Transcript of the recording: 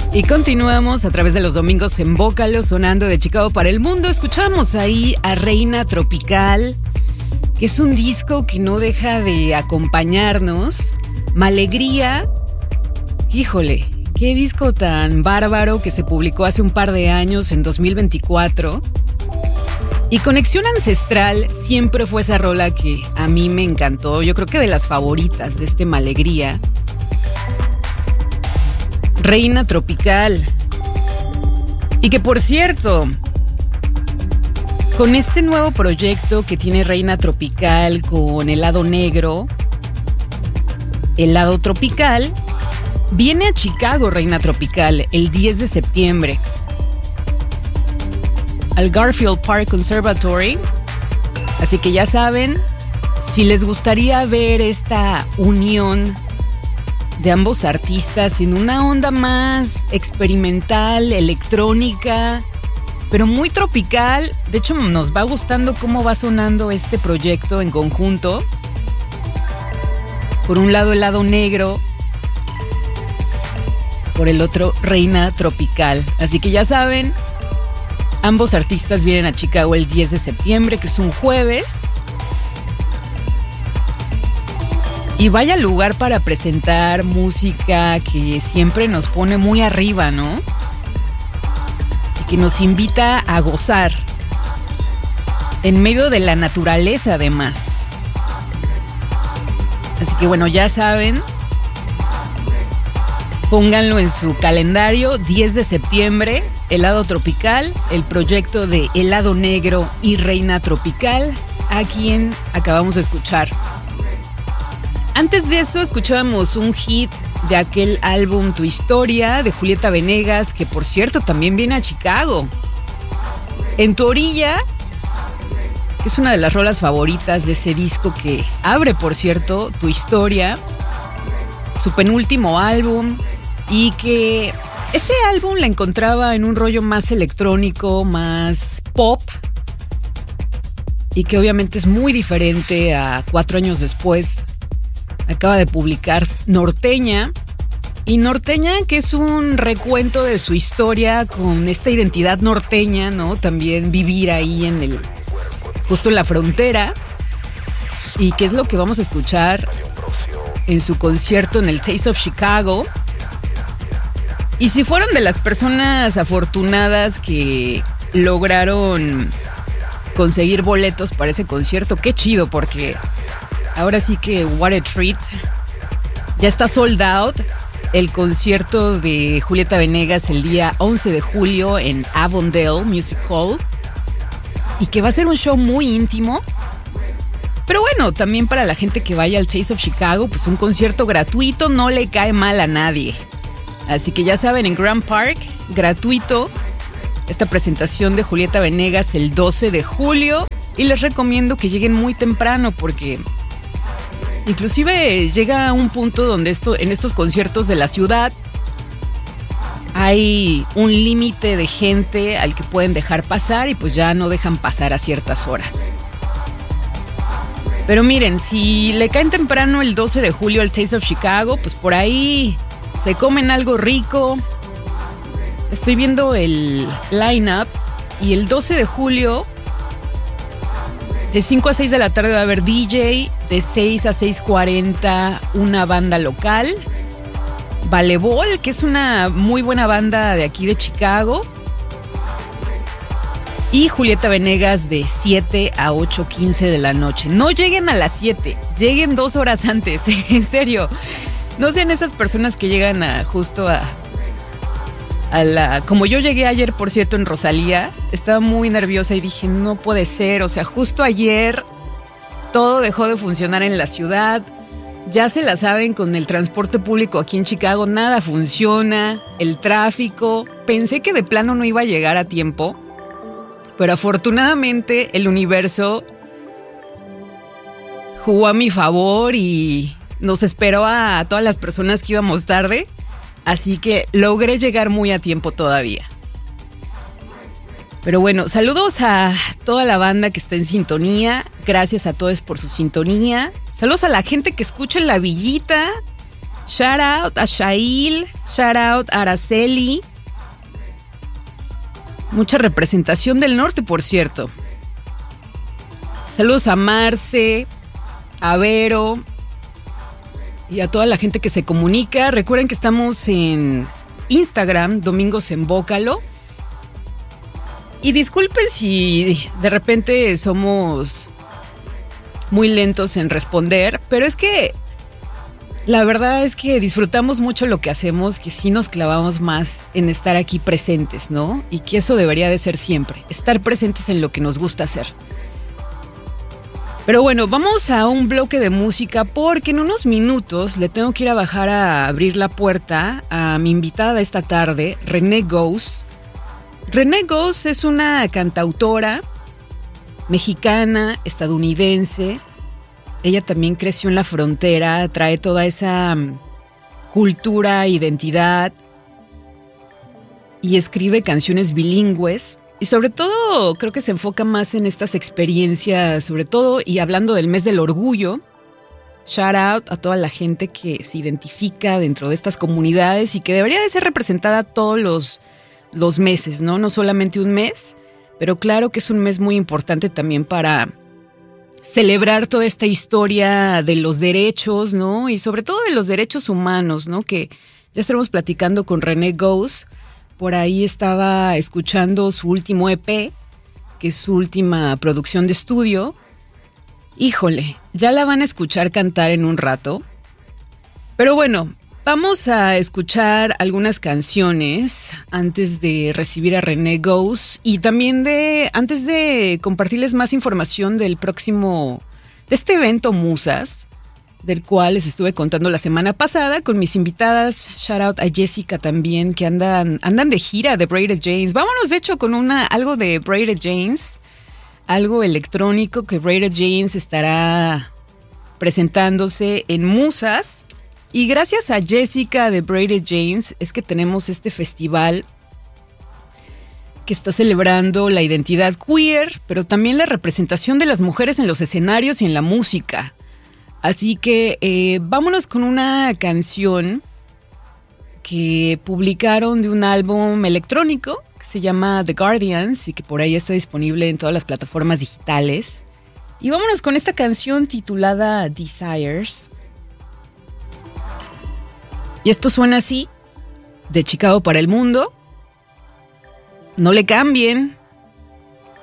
Y continuamos a través de los domingos en Bócalo, sonando de Chicago para el mundo. Escuchábamos ahí a Reina Tropical, que es un disco que no deja de acompañarnos. Malegría, híjole, qué disco tan bárbaro que se publicó hace un par de años, en 2024. Y Conexión Ancestral siempre fue esa rola que a mí me encantó. Yo creo que de las favoritas de este Malegría. Reina Tropical. Y que por cierto, con este nuevo proyecto que tiene Reina Tropical con Helado Negro, Helado Tropical, viene a Chicago Reina Tropical el 10 de septiembre al Garfield Park Conservatory. Así que ya saben, si les gustaría ver esta unión de ambos artistas en una onda más experimental, electrónica, pero muy tropical. De hecho, nos va gustando cómo va sonando este proyecto en conjunto. Por un lado, Helado Negro, por el otro, Reina Tropical. Así que ya saben, ambos artistas vienen a Chicago el 10 de septiembre, que es un jueves. Y vaya lugar para presentar música que siempre nos pone muy arriba, ¿no? Y que nos invita a gozar en medio de la naturaleza, además. Así que bueno, ya saben, pónganlo en su calendario, 10 de septiembre, Helado Tropical, el proyecto de Helado Negro y Reina Tropical, a quien acabamos de escuchar. Antes de eso escuchábamos un hit de aquel álbum Tu Historia de Julieta Venegas, que por cierto también viene a Chicago. En tu orilla, que es una de las rolas favoritas de ese disco que abre, por cierto, Tu Historia, su penúltimo álbum, y que ese álbum la encontraba en un rollo más electrónico, más pop, y que obviamente es muy diferente a 4 años después. Acaba de publicar Norteña, y Norteña, que es un recuento de su historia con esta identidad norteña, ¿no? También vivir ahí justo en la frontera, y que es lo que vamos a escuchar en su concierto en el Taste of Chicago. Y si fueron de las personas afortunadas que lograron conseguir boletos para ese concierto, qué chido, porque ahora sí que what a treat. Ya está sold out el concierto de Julieta Venegas el día 11 de julio en Avondale Music Hall, y que va a ser un show muy íntimo. Pero bueno, también para la gente que vaya al Taste of Chicago, pues un concierto gratuito no le cae mal a nadie. Así que ya saben, en Grand Park, gratuito, esta presentación de Julieta Venegas el 12 de julio. Y les recomiendo que lleguen muy temprano, porque inclusive llega a un punto donde en estos conciertos de la ciudad hay un límite de gente al que pueden dejar pasar, y pues ya no dejan pasar a ciertas horas. Pero miren, si le caen temprano el 12 de julio al Taste of Chicago, pues por ahí se comen algo rico. Estoy viendo el line-up, y el 12 de julio de 5 a 6 de la tarde va a haber DJ, de 6 a 6:40 una banda local, Valebol, que es una muy buena banda de aquí de Chicago, y Julieta Venegas de 7 a 8:15 de la noche. No lleguen a las 7, lleguen 2 horas antes, en serio. No sean esas personas que llegan justo a la... Como yo llegué ayer, por cierto, en Rosalía, estaba muy nerviosa y dije, no puede ser, o sea, justo ayer todo dejó de funcionar en la ciudad. Ya se la saben, con el transporte público aquí en Chicago, nada funciona, el tráfico. Pensé que de plano no iba a llegar a tiempo, pero afortunadamente el universo jugó a mi favor y nos esperó a todas las personas que íbamos tarde. Así que logré llegar muy a tiempo todavía. Pero bueno, saludos a toda la banda que está en sintonía. Gracias a todos por su sintonía. Saludos a la gente que escucha en La Villita. Shout out a Shail, shout out a Araceli. Mucha representación del norte, por cierto. Saludos a Marce, a Vero y a toda la gente que se comunica. Recuerden que estamos en Instagram, Domingos en Bócalo. Y disculpen si de repente somos muy lentos en responder, pero es que la verdad es que disfrutamos mucho lo que hacemos, que sí nos clavamos más en estar aquí presentes, ¿no? Y que eso debería de ser siempre, estar presentes en lo que nos gusta hacer. Pero bueno, vamos a un bloque de música porque en unos minutos le tengo que ir a bajar a abrir la puerta a mi invitada esta tarde, René Gous. René Gous es una cantautora mexicana, estadounidense. Ella también creció en la frontera, trae toda esa cultura, identidad y escribe canciones bilingües. Y sobre todo creo que se enfoca más en estas experiencias, sobre todo y hablando del mes del orgullo. Shout out a toda la gente que se identifica dentro de estas comunidades y que debería de ser representada todos los meses, ¿no? No solamente un mes, pero claro que es un mes muy importante también para celebrar toda esta historia de los derechos, ¿no? Y sobre todo de los derechos humanos, ¿no? Que ya estaremos platicando con René Gous. Por ahí estaba escuchando su último EP, que es su última producción de estudio. Híjole, ya la van a escuchar cantar en un rato. Pero bueno, vamos a escuchar algunas canciones antes de recibir a René Gous y también antes de compartirles más información de este evento Musas, del cual les estuve contando la semana pasada con mis invitadas. Shout out a Jessica también, que andan de gira de Braided Janes. Vámonos de hecho con algo de Braided Janes, algo electrónico que Braided Janes estará presentándose en Musas. Y gracias a Jessica de Braided Janes es que tenemos este festival que está celebrando la identidad queer, pero también la representación de las mujeres en los escenarios y en la música. Así que vámonos con una canción que publicaron de un álbum electrónico que se llama The Guardians y que por ahí está disponible en todas las plataformas digitales. Y vámonos con esta canción titulada Desires. Y esto suena así, de Chicago para el mundo. No le cambien.